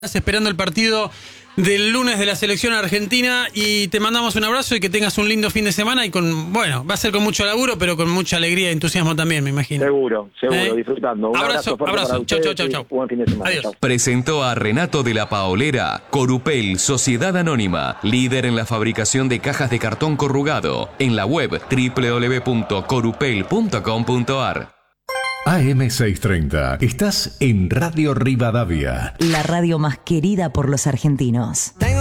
Esperando el partido del lunes de la selección argentina y te mandamos un abrazo y que tengas un lindo fin de semana y va a ser con mucho laburo, pero con mucha alegría y entusiasmo también, me imagino. Seguro, disfrutando. Un abrazo. Chau. Buen fin de semana. Adiós. Chau. Presentó a Renato de la Paolera, Corupel, Sociedad Anónima, líder en la fabricación de cajas de cartón corrugado, en la web www.corupel.com.ar. AM630. Estás en Radio Rivadavia. La radio más querida por los argentinos. Tengo